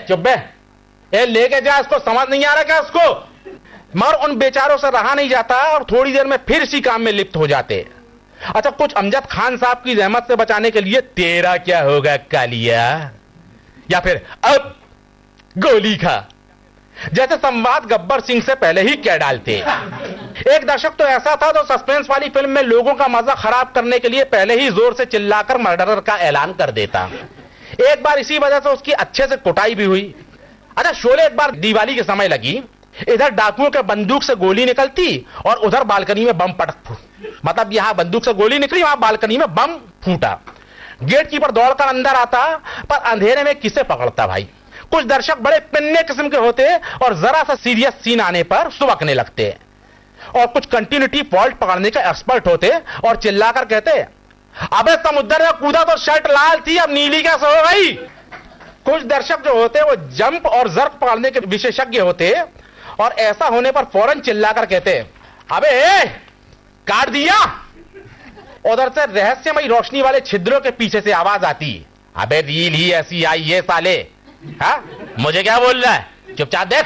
चुप बे, ए लेके जा इसको, समझ नहीं आ रहा क्या उसको? मगर उन बेचारों से रहा नहीं जाता और थोड़ी देर में फिर इसी काम में लिप्त हो जाते। अच्छा, कुछ अमजद खान साहब की जहमत से बचाने के लिए तेरा क्या होगा कालिया, या फिर अब गोली खा जैसे संवाद गब्बर सिंह से पहले ही कह डालते। एक दर्शक तो ऐसा था जो सस्पेंस वाली फिल्म में लोगों का मजा खराब करने के लिए पहले ही जोर से चिल्लाकर मर्डरर का ऐलान कर देता। एक बार इसी वजह से उसकी अच्छे से कुटाई भी हुई। अच्छा, शोले एक बार दिवाली के समय लगी, इधर डाकुओं के बंदूक से गोली निकलती और उधर बालकनी में बम पटक, मतलब यहां बंदूक से गोली निकली, वहां बालकनी में बम फूटा। गेट कीपर दौड़कर अंदर आता, पर अंधेरे में किसे पकड़ता भाई? कुछ दर्शक बड़े पिन्ने किस्म के होते और जरा सा सीरियस सीन आने पर सुबकने लगते, और कुछ कंटिन्यूटी फॉल्ट पकड़ने के एक्सपर्ट होते और चिल्लाकर कहते, अबे समुद्र में कूदा तो शर्ट लाल थी, अब नीली कैसे हो गई? कुछ दर्शक जो होते वो जंप और जर्क पकड़ने के विशेषज्ञ होते और ऐसा होने पर फौरन चिल्लाकर कहते, अबे काट दिया। उधर से रहस्यमयी रोशनी वाले छिद्रों के पीछे से आवाज आती, अबे रील ही ऐसी आई है साले, हाँ मुझे क्या बोल रहा है, चुपचाप देख।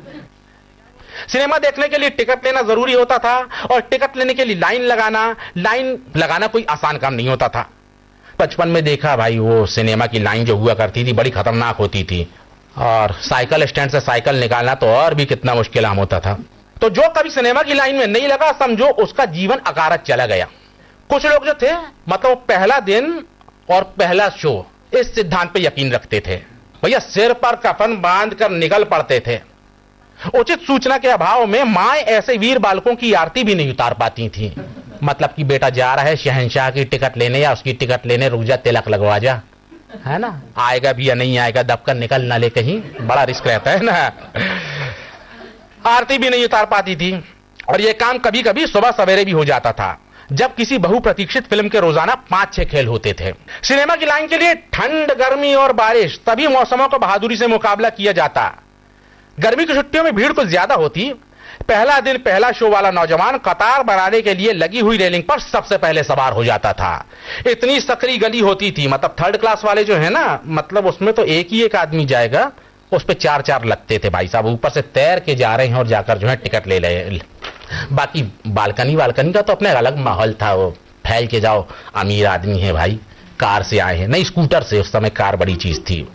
सिनेमा देखने के लिए टिकट लेना जरूरी होता था और टिकट लेने के लिए लाइन लगाना कोई आसान काम नहीं होता था। बचपन में देखा भाई, वो सिनेमा की लाइन जो हुआ करती थी बड़ी खतरनाक होती थी, और साइकिल स्टैंड से साइकिल निकालना तो और भी कितना मुश्किल काम होता था। तो जो कभी सिनेमा की लाइन में नहीं लगा, समझो उसका जीवन अकारत चला गया। कुछ लोग जो थे, मतलब पहला दिन और पहला शो, इस सिद्धांत पे यकीन रखते थे। भैया सिर पर कफन बांध कर निकल पड़ते थे। उचित सूचना के अभाव में मां ऐसे वीर बालकों की आरती भी नहीं उतार पाती थी। मतलब कि बेटा जा रहा है शहंशाह की टिकट लेने या उसकी टिकट लेने, रुक जा, तिलक लगवा जा, है ना, आएगा भी या नहीं आएगा, दबकर निकल ना ले कहीं, बड़ा रिस्क रहता है ना। आरती भी नहीं उतार पाती थी, और यह काम कभी कभी सुबह सवेरे भी हो जाता था, जब किसी बहुप्रतीक्षित फिल्म के रोजाना 5-6 खेल होते थे। सिनेमा की लाइन के लिए ठंड, गर्मी और बारिश सभी मौसमों को बहादुरी से मुकाबला किया जाता। गर्मी की छुट्टियों में भीड़ कुछ ज्यादा होती। पहला दिन पहला शो वाला नौजवान कतार बनाने के लिए लगी हुई रेलिंग पर सबसे पहले सवार हो जाता था। इतनी सकरी गली होती थी, मतलब थर्ड क्लास वाले जो है ना, मतलब उसमें तो एक ही एक आदमी जाएगा, उस पे 4-4 लगते थे भाई साहब, ऊपर से तैर के जा रहे हैं और जाकर जो है टिकट ले ले। बाकी बालकनी का तो अपने अलग माहौल था, वो फैल के जाओ, अमीर आदमी है भाई, कार से आए हैं, नहीं स्कूटर से, उस समय कार बड़ी चीज थी।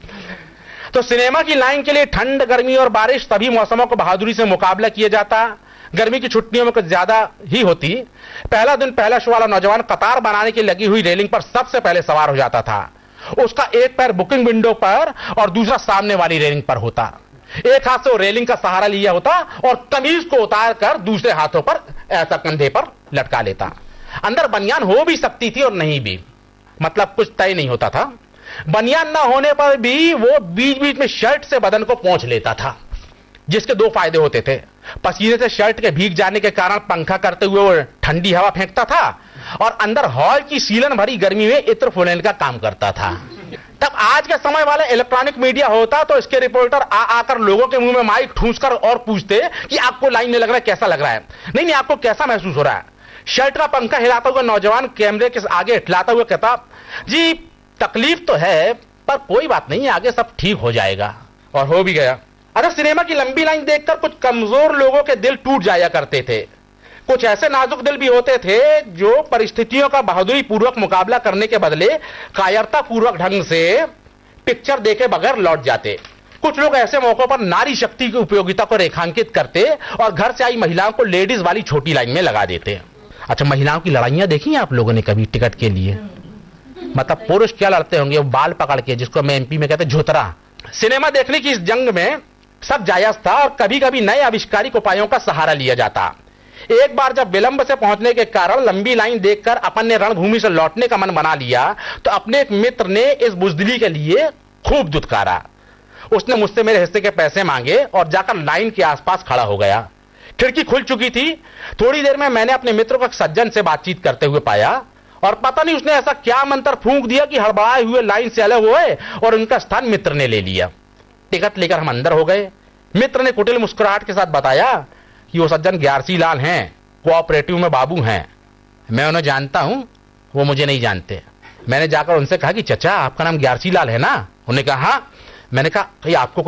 तो सिनेमा की लाइन के लिए ठंड, गर्मी और बारिश सभी मौसमों को बहादुरी से मुकाबला किया जाता। गर्मी की छुट्टियों में कुछ ज्यादा ही होती। पहला दिन पहला शो वाला नौजवान कतार बनाने की लगी हुई रेलिंग पर सबसे पहले सवार हो जाता था। उसका एक पैर बुकिंग विंडो पर और दूसरा सामने वाली रेलिंग पर होता। एक हाथ से वो रेलिंग का सहारा लिया होता और कमीज को उतार कर दूसरे हाथों पर ऐसा कंधे पर लटका लेता। अंदर बनियान हो भी सकती थी और नहीं भी, मतलब कुछ तय नहीं होता था। बनियान ना होने पर भी वो बीच बीच में शर्ट से बदन को पोंछ लेता था, जिसके 2 फायदे होते थे। पसीने से शर्ट के भीग जाने के कारण पंखा करते हुए वो ठंडी हवा फेंकता था, और अंदर हॉल की सीलन भरी गर्मी में इत्र फुलाने का काम करता था। तब आज के समय वाला इलेक्ट्रॉनिक मीडिया होता तो इसके रिपोर्टर आकर लोगों के मुंह में माइक ठूंसकर और पूछते कि आपको लाइन में लग रहा है, कैसा लग रहा है, नहीं आपको कैसा महसूस हो रहा है। शर्ट का पंखा हिलाता हुआ नौजवान कैमरे के आगे हिलाता हुआ कहता, जी तकलीफ तो है पर कोई बात नहीं, आगे सब ठीक हो जाएगा, और हो भी गया। अरे सिनेमा की लंबी लाइन देखकर कुछ कमजोर लोगों के दिल टूट जाया करते थे। कुछ ऐसे नाजुक दिल भी होते थे जो परिस्थितियों का बहादुरी पूर्वक मुकाबला करने के बदले कायरता पूर्वक ढंग से पिक्चर देखे बगैर लौट जाते। कुछ लोग ऐसे मौकों पर नारी शक्ति की उपयोगिता को रेखांकित करते और घर से आई महिलाओं को लेडीज वाली छोटी लाइन में लगा देते। अच्छा, महिलाओं की लड़ाइयां देखी आप लोगों ने कभी टिकट के लिए? मतलब पुरुष क्या लड़ते होंगे, वो बाल पकड़ के, जिसको मैं एमपी में कहते झोतरा। सिनेमा देखने की इस जंग में सब जायज था और कभी कभी नए आविष्कारिक उपायों का सहारा लिया जाता। एक बार जब विलंब से पहुंचने के कारण लंबी लाइन देखकर अपन ने रणभूमि से लौटने का मन बना लिया तो अपने एक मित्र ने इस बुजदिली के लिए खूब दुत्कारा। उसने मुझसे मेरे हिस्से के पैसे मांगे और जाकर लाइन के आसपास खड़ा हो गया। खिड़की खुल चुकी थी। थोड़ी देर में मैंने अपने मित्र को एक सज्जन से बातचीत करते हुए पाया, और पता नहीं उसने ऐसा क्या मंत्र फूंक दिया कि हड़बड़ाए हुए लाइन से अलग हुए और उनका स्थान मित्र ने ले लिया। टिकट लेकर हम अंदर हो गए। मित्र ने कुटिल मुस्कुराहट के साथ बताया कि वो सज्जन ग्यारसी लाल हैं, कोऑपरेटिव में बाबू हैं। मैं उन्हें जानता हूं, वो मुझे नहीं जानते। मैंने जाकर उनसे कहा कि चचा आपका नाम ग्यारसी लाल है ना? उन्होंने कहा हाँ। मैंने कहा आपको